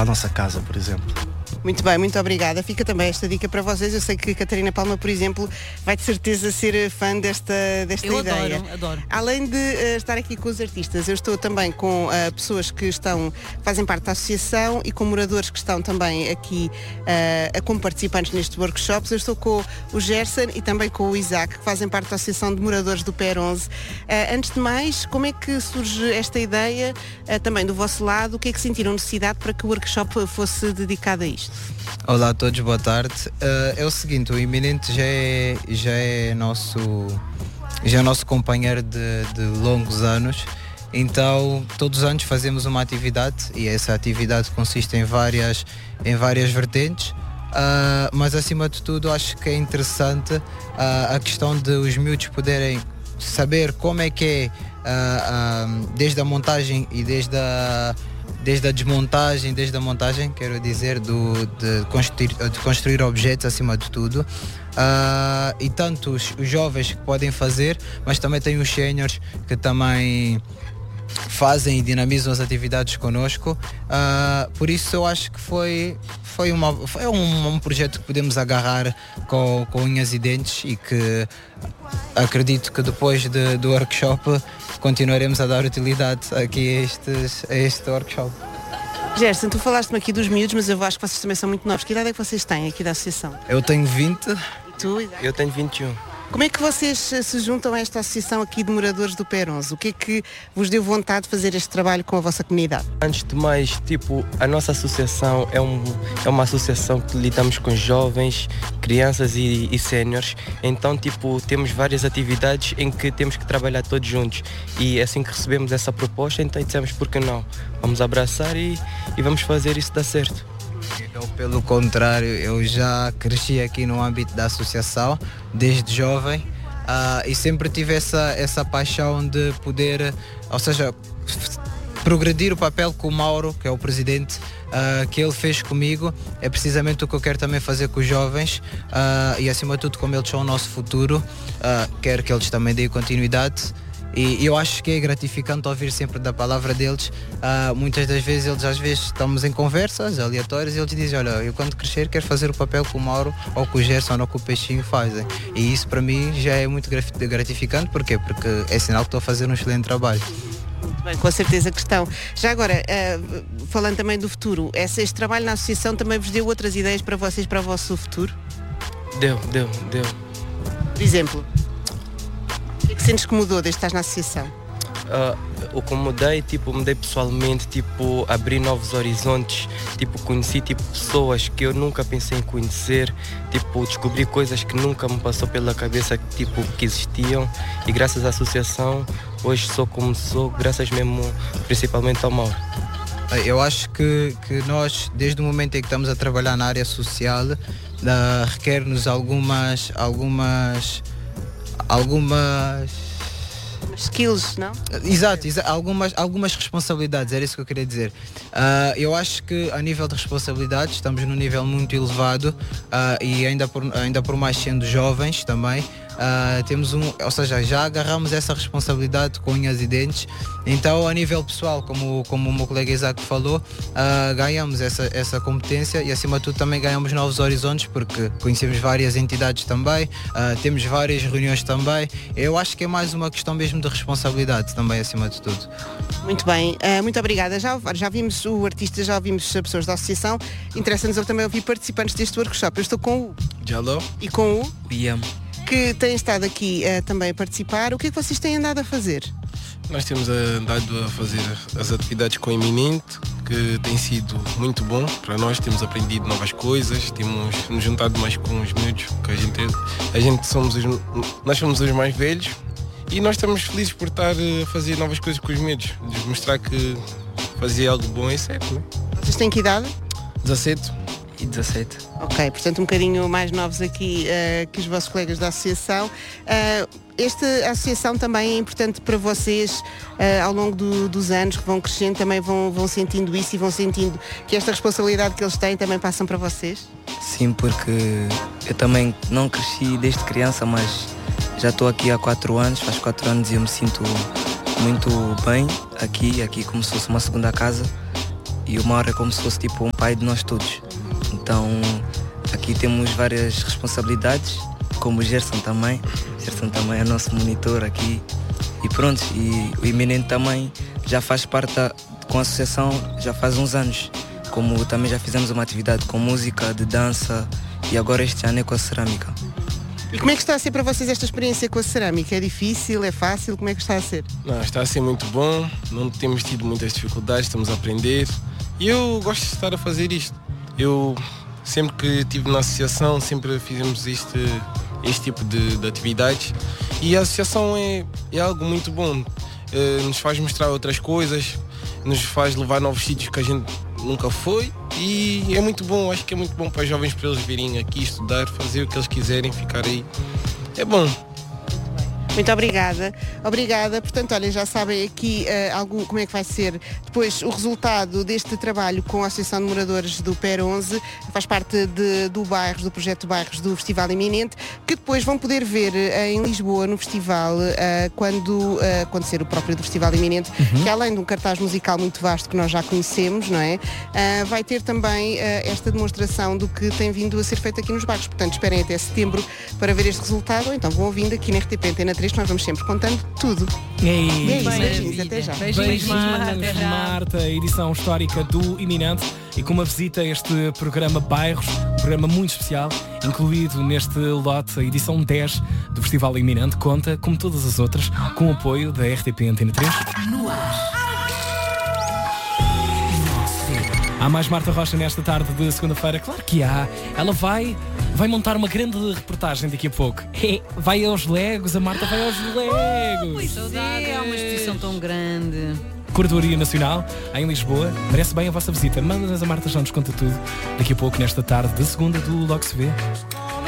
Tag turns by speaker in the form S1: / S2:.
S1: a nossa casa, por exemplo.
S2: Muito bem, muito obrigada. Fica também esta dica para vocês. Eu sei que Catarina Palma, por exemplo, vai de certeza ser fã desta ideia.
S3: Adoro.
S2: Além de estar aqui com os artistas, eu estou também com pessoas que fazem parte da associação e com moradores que estão também aqui como participantes nestes workshops. Eu estou com o Gerson e também com o Isaac, que fazem parte da Associação de Moradores do PER 11. Antes de mais, como é que surge esta ideia também do vosso lado? O que é que sentiram necessidade para que o workshop fosse dedicado a isto?
S4: Olá a todos, boa tarde. É o seguinte, o Iminente já é nosso companheiro de longos anos, então todos os anos fazemos uma atividade e essa atividade consiste em várias vertentes, mas acima de tudo acho que é interessante a questão de os miúdos poderem saber como é que é desde a montagem e desde a montagem, quero dizer, de construir objetos acima de tudo. E tanto os jovens que podem fazer, mas também tem os séniores que também fazem e dinamizam as atividades connosco. Por isso eu acho que foi um projeto que podemos agarrar com unhas e dentes e que acredito que depois do workshop continuaremos a dar utilidade aqui a este workshop.
S2: Gerson, tu falaste-me aqui dos miúdos, mas eu acho que vocês também são muito novos. Que idade é que vocês têm aqui da associação?
S4: Eu tenho 20.
S2: E tu, Isaac?
S5: Eu tenho 21.
S2: Como é que vocês se juntam a esta associação aqui de moradores do PER 11? O que é que vos deu vontade de fazer este trabalho com a vossa comunidade?
S5: Antes de mais, a nossa associação é uma associação que lidamos com jovens, crianças e séniores. Então, temos várias atividades em que temos que trabalhar todos juntos. E assim que recebemos essa proposta, então dissemos, por que não? Vamos abraçar e vamos fazer isso dar certo.
S4: Eu, pelo contrário, eu já cresci aqui no âmbito da associação, desde jovem, e sempre tive essa paixão de poder, ou seja, progredir o papel que o Mauro, que é o presidente, que ele fez comigo, é precisamente o que eu quero também fazer com os jovens, e acima de tudo, como eles são o nosso futuro, quero que eles também deem continuidade. E eu acho que é gratificante ouvir sempre da palavra deles. Muitas das vezes estamos em conversas aleatórias e eles dizem, olha, eu quando crescer quero fazer o papel que o Mauro ou que o Gerson ou que o Peixinho fazem. E isso para mim já é muito gratificante. Porquê? Porque é sinal que estou a fazer um excelente trabalho.
S2: Muito bem, com certeza que estão. Já agora, falando também do futuro, este trabalho na associação também vos deu outras ideias para vocês, para o vosso futuro?
S5: Deu.
S2: Por exemplo? O que é que sentes que mudou desde que estás na associação?
S5: O que mudei pessoalmente, abrir novos horizontes, conheci pessoas que eu nunca pensei em conhecer, descobri coisas que nunca me passou pela cabeça que existiam, e graças à associação hoje sou como sou, graças mesmo principalmente ao Mauro.
S4: Eu acho que nós, desde o momento em que estamos a trabalhar na área social, requer-nos algumas
S2: skills, não?
S4: Exato, algumas responsabilidades, era isso que eu queria dizer. Eu acho que a nível de responsabilidades estamos num nível muito elevado, e ainda por mais sendo jovens também, ou seja, já agarramos essa responsabilidade com unhas e dentes. Então, a nível pessoal, como o meu colega Isaac falou, ganhamos essa competência e acima de tudo também ganhamos novos horizontes, porque conhecemos várias entidades também, temos várias reuniões também. Eu acho que é mais uma questão mesmo de responsabilidade também, acima de tudo.
S2: Muito bem, muito obrigada. Já vimos o artista, já ouvimos as pessoas da associação. Interessa-nos também ouvir participantes deste workshop. Eu estou com o
S6: Jaló
S2: e com o
S6: Iam,
S2: que têm estado aqui também a participar. O que é que vocês têm andado a fazer?
S6: Nós temos andado a fazer as atividades com o Iminente, que tem sido muito bom para nós. Temos aprendido novas coisas, temos nos juntado mais com os miúdos, nós somos os mais velhos e nós estamos felizes por estar a fazer novas coisas com os miúdos, de mostrar que fazer algo bom é certo, né?
S2: Vocês têm que idade?
S6: 17
S5: e 17.
S2: Ok, portanto um bocadinho mais novos aqui que os vossos colegas da associação. Esta associação também é importante para vocês ao longo dos anos que vão crescendo, também vão sentindo isso e vão sentindo que esta responsabilidade que eles têm também passam para vocês?
S7: Sim, porque eu também não cresci desde criança, mas já estou aqui há 4 anos, faz 4 anos e eu me sinto muito bem aqui como se fosse uma segunda casa. e o Mauro é como se fosse tipo um pai de nós todos. Então aqui temos várias responsabilidades, como o Gerson também. Gerson também é nosso monitor aqui. E pronto, e o Iminente também já faz parte com a associação já faz uns anos. Como também já fizemos uma atividade com música, de dança e agora este ano é com a cerâmica.
S2: E como é que está a ser para vocês esta experiência com a cerâmica? É difícil? É fácil? Como é que está a ser?
S6: Não, está a ser muito bom, não temos tido muitas dificuldades, estamos a aprender e eu gosto de estar a fazer isto. Eu sempre que estive na associação, sempre fizemos este tipo de atividades e a associação é algo muito bom, nos faz mostrar outras coisas, nos faz levar a novos sítios que a gente nunca foi e é muito bom, acho que é muito bom para os jovens, para eles virem aqui estudar, fazer o que eles quiserem, ficar aí, é bom.
S2: Muito obrigada. Obrigada. Portanto, olha, já sabem aqui como é que vai ser depois o resultado deste trabalho com a Associação de Moradores do PER 11. Faz parte do projeto Bairros do Festival Iminente, que depois vão poder ver em Lisboa, no festival, quando acontecer o próprio do Festival Iminente, que além de um cartaz musical muito vasto que nós já conhecemos, não é? Vai ter também esta demonstração do que tem vindo a ser feito aqui nos bairros. Portanto, esperem até setembro para ver este resultado, ou então vão ouvindo aqui na RTP Antena 3, que nós vamos sempre contando tudo. Beijinhos, até já.
S1: Beijinhos, Marta, a edição histórica do Iminente e com uma visita a este programa Bairros, um programa muito especial, incluído neste lote, a edição 10 do Festival Iminente, conta, como todas as outras, com o apoio da RTP Antena 3. No ar. Há mais Marta Rocha nesta tarde de segunda-feira? Claro que há. Ela vai montar uma grande reportagem daqui a pouco. Vai aos Legos, a Marta vai aos Legos.
S3: Pois é uma exposição tão grande.
S1: Curadoria Nacional, em Lisboa. Merece bem a vossa visita. Mas a Marta já nos conta tudo daqui a pouco, nesta tarde de segunda do Logo Se Vê.